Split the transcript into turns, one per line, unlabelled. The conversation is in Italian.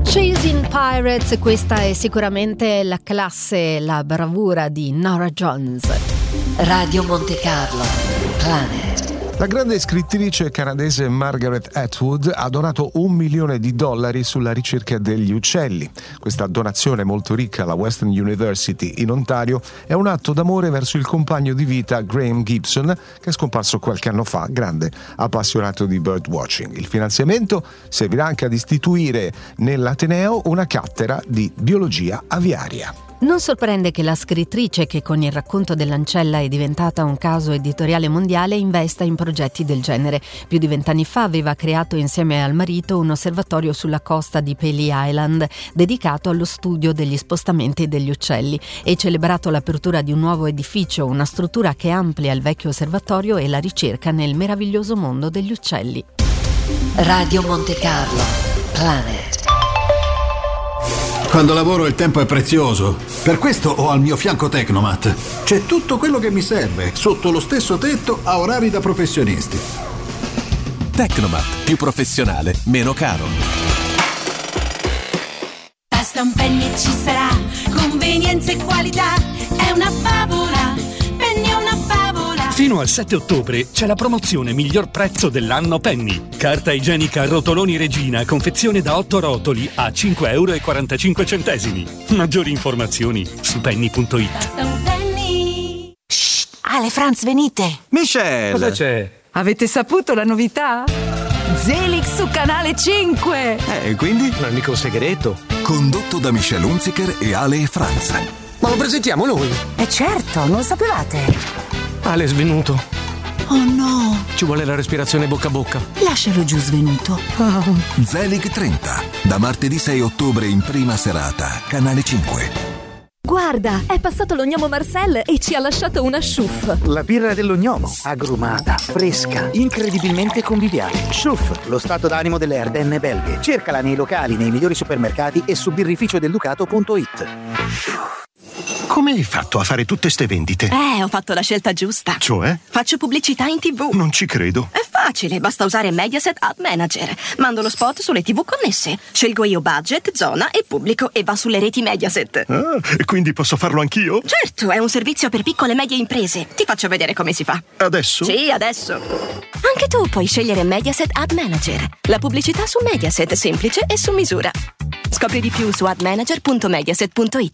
Chasing Pirates, questa è sicuramente la classe, la bravura di Norah Jones.
Radio Monte Carlo, Planet.
La grande scrittrice canadese Margaret Atwood ha donato $1 milione sulla ricerca degli uccelli. Questa donazione molto ricca alla Western University in Ontario è un atto d'amore verso il compagno di vita Graham Gibson, che è scomparso qualche anno fa, grande appassionato di birdwatching. Il finanziamento servirà anche ad istituire nell'Ateneo una cattedra di biologia aviaria.
Non sorprende che la scrittrice, che con il racconto dell'ancella è diventata un caso editoriale mondiale, investa in progetti del genere. Più di 20 anni fa aveva creato insieme al marito un osservatorio sulla costa di Pelee Island dedicato allo studio degli spostamenti degli uccelli e celebrato l'apertura di un nuovo edificio, una struttura che amplia il vecchio osservatorio e la ricerca nel meraviglioso mondo degli uccelli.
Radio Monte Carlo, Planet.
Quando lavoro il tempo è prezioso. Per questo ho al mio fianco Tecnomat. C'è tutto quello che mi serve, sotto lo stesso tetto, a orari da professionisti.
Tecnomat, più professionale, meno caro.
Basta un penny e ci sarà convenienza e qualità. È una favola, Penny è una favola.
Fino al 7 ottobre c'è la promozione miglior prezzo dell'anno Penny. Carta igienica Rotoloni Regina, confezione da 8 rotoli a €5,45. Maggiori informazioni su penny.it.
Basta un penny.
Shh, Ale, Franz, venite.
Michelle!
Cosa c'è?
Avete saputo la novità? Zelix su Canale 5.
Quindi?
Non è mica un segreto.
Condotto da Michelle Hunziker e Ale e Franz.
Ma lo presentiamo noi?
Certo, non sapevate.
Ale è svenuto.
Oh no,
Ci vuole la respirazione bocca a bocca.
lascialo giù svenuto.
Zelig 30, da martedì 6 ottobre in prima serata, Canale 5.
Guarda, è passato l'ognomo Marcel e ci ha lasciato una Schuff.
La birra dell'ognomo, agrumata, fresca, incredibilmente conviviale. Schuff, lo stato d'animo delle Ardenne belghe. Cercala nei locali, nei migliori supermercati e su birrificiodelducato.it.
Come hai fatto a fare tutte ste vendite?
Ho fatto la scelta giusta.
Cioè?
Faccio pubblicità in TV.
Non ci credo.
È facile, basta usare Mediaset Ad Manager. Mando lo spot sulle TV connesse. Scelgo io budget, zona e pubblico e va sulle reti Mediaset.
E quindi posso farlo anch'io?
Certo, è un servizio per piccole e medie imprese. Ti faccio vedere come si fa.
Adesso?
Sì, adesso. Anche tu puoi scegliere Mediaset Ad Manager. La pubblicità su Mediaset, semplice e su misura. Scopri di più su admanager.mediaset.it.